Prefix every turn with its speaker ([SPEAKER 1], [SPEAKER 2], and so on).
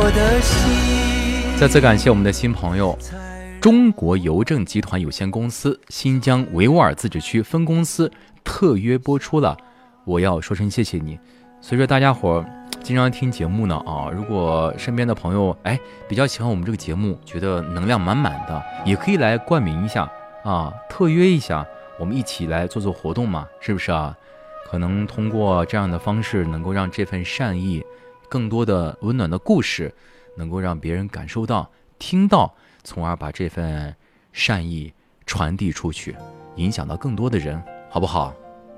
[SPEAKER 1] 的心。
[SPEAKER 2] 再次感谢我们的新朋友中国邮政集团有限公司新疆维吾尔自治区分公司特约播出了，我要说声谢谢你。随着大家伙经常听节目呢如果身边的朋友比较喜欢我们这个节目，觉得能量满满的，也可以来冠名一下特约一下，我们一起来做做活动嘛，是不是啊？可能通过这样的方式，能够让这份善意，更多的温暖的故事，能够让别人感受到、听到，从而把这份善意传递出去，影响到更多的人，好不好？